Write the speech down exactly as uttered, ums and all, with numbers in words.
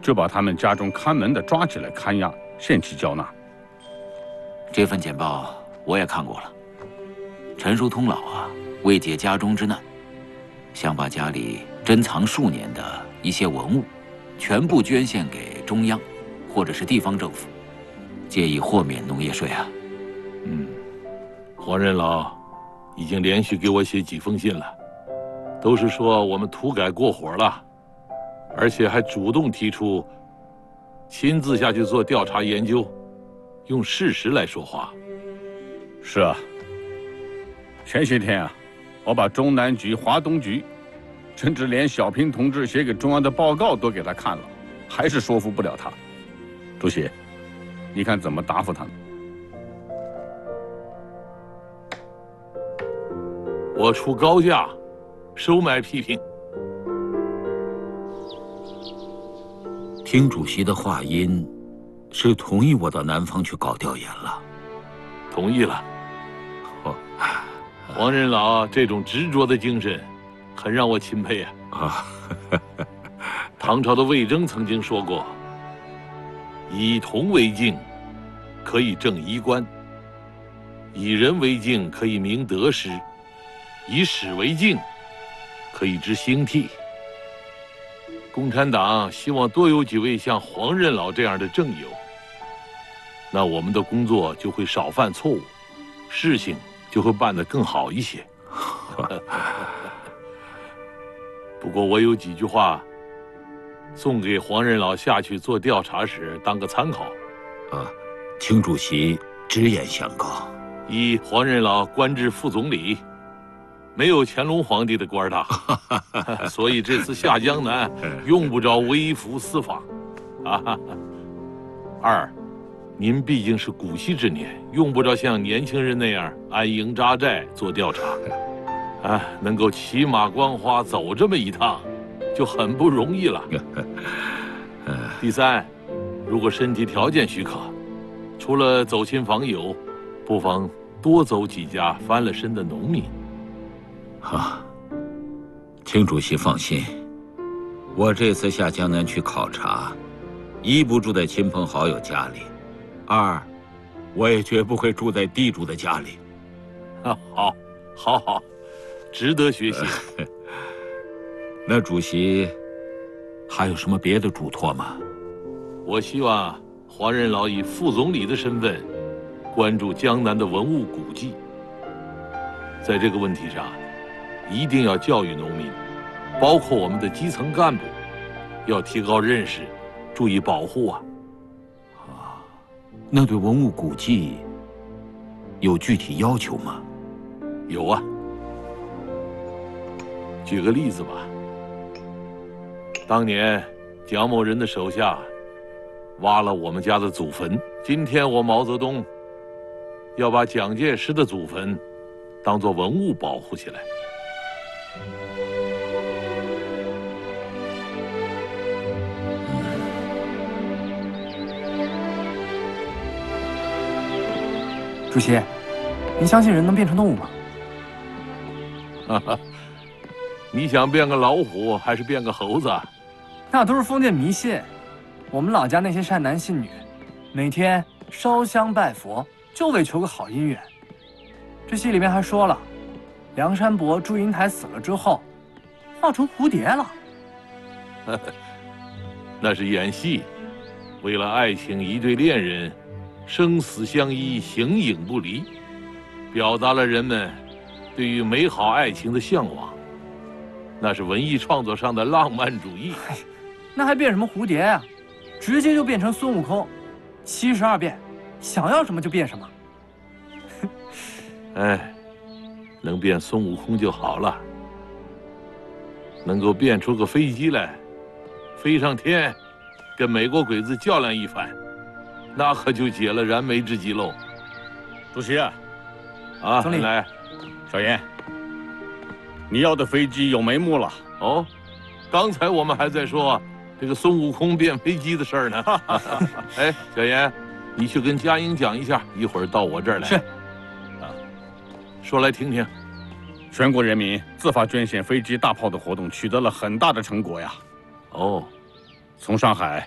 就把他们家中看门的抓起来看押，限期交纳。 这份简报我也看过了。陈叔通老啊，为解家中之难，想把家里珍藏数年的一些文物，全部捐献给中央，或者是地方政府，借以豁免农业税啊。 嗯，黄任老已经连续给我写几封信了，都是说我们土改过火了，而且还主动提出亲自下去做调查研究，用事实来说话。 是啊，前些天啊，我把中南局、华东局，甚至连小平同志写给中央的报告都给他看了，还是说服不了他。主席，你看怎么答复他们？ 我出高价收买批评。 听主席的话音，是同意我到南方去搞调研了。 同意了。哦，黄任老这种执着的精神，很让我钦佩啊！ 啊， 唐朝的魏征曾经说过：“以铜为镜，可以正衣冠；以人为镜，可以明得失；以史为镜，可以知兴替。”共产党希望多有几位像黄任老这样的政友，那我们的工作就会少犯错误，事情就会办得更好一些。不过我有几句话送给黄任老下去做调查时当个参考。 啊，请主席直言相告。 一，黄任老官至副总理，没有乾隆皇帝的官大，所以这次下江南用不着微服私访。啊，二，您毕竟是古稀之年，用不着像年轻人那样安营扎寨做调查。啊，能够骑马观花走这么一趟，就很不容易了。第三，如果身体条件许可，除了走亲访友，不妨多走几家翻了身的农民。 啊，请主席放心，我这次下江南去考察，一不住在亲朋好友家里，二，我也绝不会住在地主的家里。 啊，好，好，好，值得学习。 那主席还有什么别的嘱托吗？ 我希望黄任老以副总理的身份，关注江南的文物古迹。在这个问题上，一定要教育农民，包括我们的基层干部，要提高认识，注意保护啊！ 啊，那对文物古迹有具体要求吗？ 有啊。举个例子吧，当年蒋某人的手下挖了我们家的祖坟，今天我毛泽东要把蒋介石的祖坟当作文物保护起来。 主席，您相信人能变成动物吗？ 哈哈，你想变个老虎还是变个猴子？ 那都是封建迷信。我们老家那些善男信女，每天烧香拜佛，就为求个好姻缘。这戏里面还说了，梁山伯、祝英台死了之后，化成蝴蝶了。 那是演戏，为了爱情，一对恋人生死相依，形影不离，表达了人们对于美好爱情的向往。那是文艺创作上的浪漫主义。 那还变什么蝴蝶呀、啊？直接就变成孙悟空，七十二变，想要什么就变什么。 哎，能变孙悟空就好了。能够变出个飞机来，飞上天，跟美国鬼子较量一番，那可就解了燃眉之急喽。 主席啊， 啊， 总理来， 小严，你要的飞机有眉目了。 哦，刚才我们还在说这个孙悟空变飞机的事儿呢。哎，小严，你去跟嘉英讲一下，一会儿到我这儿来。 是。 啊，说来听听。 全国人民自发捐献飞机、大炮的活动取得了很大的成果呀。 哦， 从上海